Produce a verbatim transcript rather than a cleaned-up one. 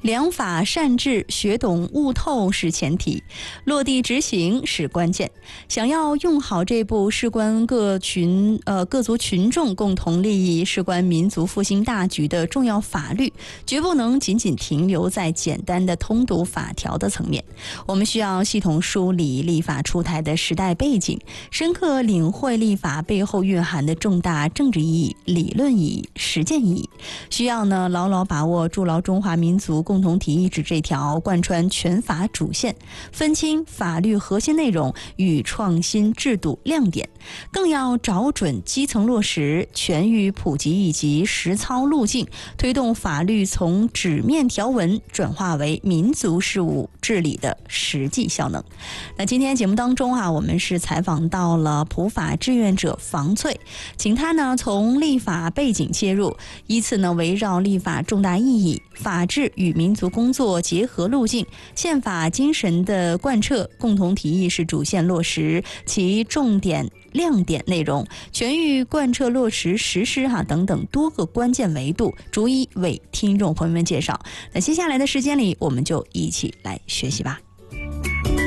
良法善治，学懂悟透是前提，落地执行是关键。想要用好这部事关各群呃各族群众共同利益、事关民族复兴大局的重要法律，绝不能仅仅停留在简单的通读法条的层面。我们需要系统梳理立法出台的时代背景，深刻领会立法背后蕴含的重大政治意义、理论意义、实践意义。需要呢牢牢把握筑牢中华民族共同体意志这条贯穿全法主线，分清法律核心内容与创新制度亮点，更要找准基层落实、全域普及以及实操路径，推动法律从纸面条文转化为民族事务治理的实际效能。那今天节目当中啊，我们是采访到了普法志愿者房翠，请他呢从立法背景切入，依次呢围绕立法重大意义、法治与民族工作结合路径、宪法精神的贯彻、共同体意识主线落实其重点亮点内容、全域贯彻落实实施哈、啊、等等多个关键维度，逐一为听众朋友们介绍。那接下来的时间里，我们就一起来学习吧。